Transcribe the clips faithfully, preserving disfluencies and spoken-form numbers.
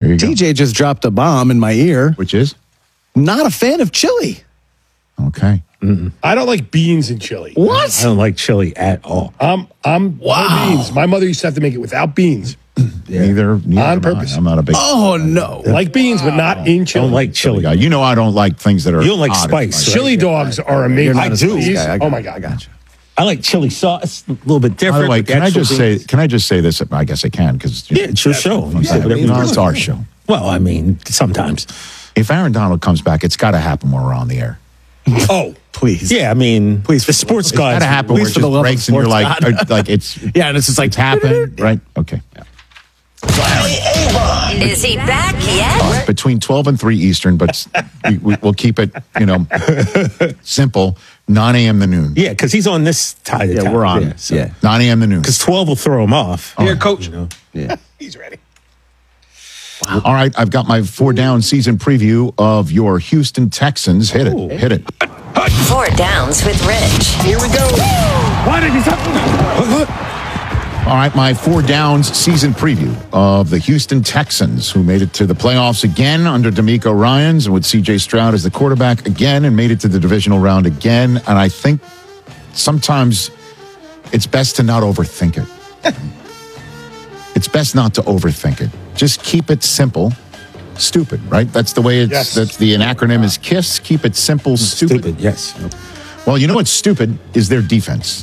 There you go. T J just dropped a bomb in my ear. Which is? Not a fan of chili. Okay. Mm-mm. I don't like beans in chili. What? I don't like chili at all. I'm I'm Wow. no beans. My mother used to have to make it without beans. Yeah. Neither, neither On am purpose. I. I'm not a big Oh, no. Like beans, but not in chili. Don't like chili chili. guy. You know I don't like things that are You don't like odd. spice, right? Chili dogs are amazing. You're not I a do. spice guy. I got Oh, my you. God. I got you. I like chili sauce, a little bit different. By the way, but can I actual just say? beans- Can I just say this? I guess I can because Yeah, it's your show. You say yeah, whatever you you know, want. it's our show. Well, I mean, sometimes. If Aaron Donald comes back, it's got to happen when we're on the air. Oh, Please. Yeah, I mean, Please, the sports It's got guys. to happen where please, it for the just love of breaks and you're sports like, God. uh, like it's Yeah, and it's just like, it's happened, right? Okay. Is he back yet? Between twelve and three Eastern, but we, we, we'll keep it, you know, simple. nine a.m. to noon. Yeah, because he's on this side of Yeah, town. we're on. Yeah, so- Yeah. nine a.m. to noon. Because twelve will throw him off. Here, coach. You know? Yeah. he's ready. All right, I've got my four down season preview of your Houston Texans. Hit it, Ooh. hit it. Four downs with Rich. Here we go. Why did he All right, my four downs season preview of the Houston Texans, who made it to the playoffs again under DeMeco Ryans and with C J Stroud as the quarterback again and made it to the divisional round again. And I think sometimes it's best to not overthink it. It's best not to overthink it. Just keep it simple, stupid, right? That's the way it's, Yes. that's the acronym is KISS. Keep it simple, stupid. Stupid, yes. Well, you know what's stupid is their defense.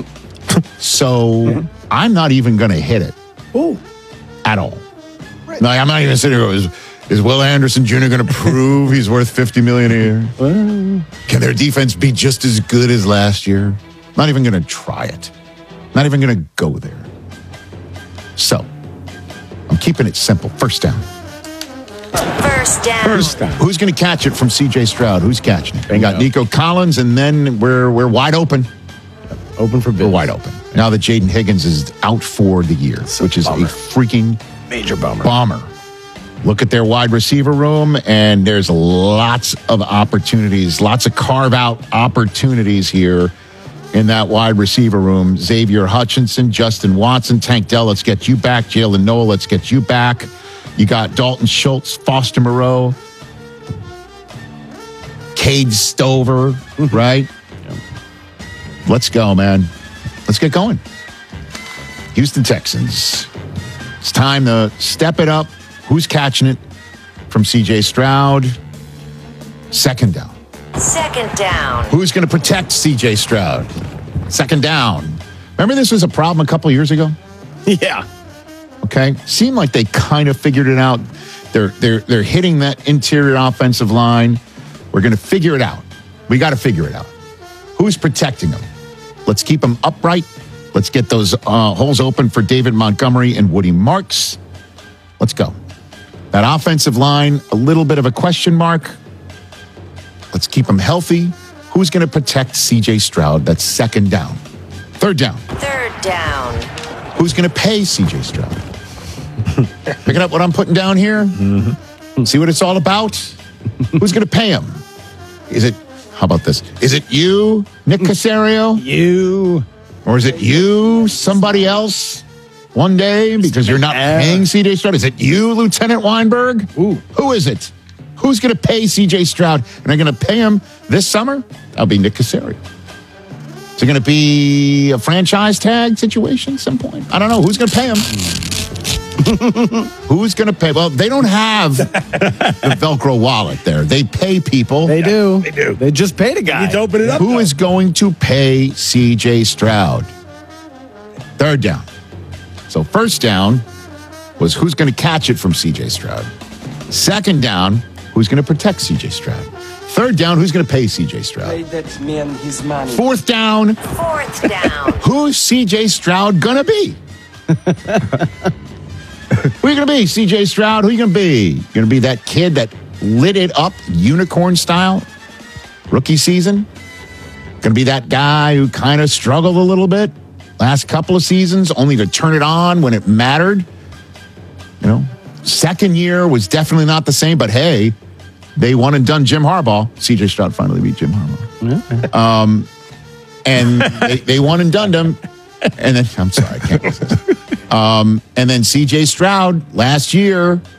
So I'm not even going to hit it at all. No, I'm not even sitting here. Is, is Will Anderson Junior going to prove he's worth fifty million dollars a year? Can their defense be just as good as last year? Not even going to try it. Not even going to go there. So I'm keeping it simple. First down. First down. First down. Who's going to catch it from C J Stroud? Who's catching it? We got Nico Collins, and then we're we're wide open. Open for We're business. wide open. Now that Jaden Higgins is out for the year, which is bummer. a freaking Major bummer. bomber. Look at their wide receiver room, and there's lots of opportunities, lots of carve-out opportunities here in that wide receiver room. Xavier Hutchinson, Justin Watson, Tank Dell, let's get you back. Jalen Noel, let's get you back. You got Dalton Schultz, Foster Moreau, Cade Stover, right? Let's go, man. Let's get going. Houston Texans. It's time to step it up. Who's catching it from C J Stroud? Second down. Second down. Who's going to protect C J Stroud? Second down. Remember this was a problem a couple years ago? Yeah. Okay. Seemed like they kind of figured it out. They're they're they're hitting that interior offensive line. We're going to figure it out. We got to figure it out. Who's protecting them? Let's keep them upright. Let's get those uh, holes open for David Montgomery and Woody Marks. Let's go. That offensive line, a little bit of a question mark. Let's keep them healthy. Who's going to protect C J Stroud? That's second down. Third down. Third down. Who's going to pay C J Stroud? Picking up what I'm putting down here? Mm-hmm. See what it's all about? Who's going to pay him? Is it, how about this? Is it you, Nick Casario? You. Or is it you, somebody else, one day because you're not paying C J Stroud? Is it you, Lieutenant Weinberg? Ooh. Who is it? Who's going to pay C J Stroud? And they're going to pay him this summer? That'll be Nick Casario. Is it going to be a franchise tag situation at some point? I don't know. Who's going to pay him? Who's going to pay? Well, they don't have the Velcro wallet there. They pay people. They do. they do. They just paid a guy. Need to open it up. Who though. is going to pay C J Stroud? Third down. So first down was who's going to catch it from C J Stroud. Second down, who's going to protect C J Stroud. Third down, who's going to pay C J Stroud. Pay that man his money. Fourth down, Fourth down. who's C J Stroud going to be? Who are you going to be, C J Stroud? Who are you going to be? You going to be that kid that lit it up unicorn style rookie season? Going to be that guy who kind of struggled a little bit last couple of seasons, only to turn it on when it mattered? You know, second year was definitely not the same, but hey, they won and done Jim Harbaugh. C J Stroud finally beat Jim Harbaugh. Um, and they, they won and done them. And then, I'm sorry, I can't resist. Um, and then C J Stroud last year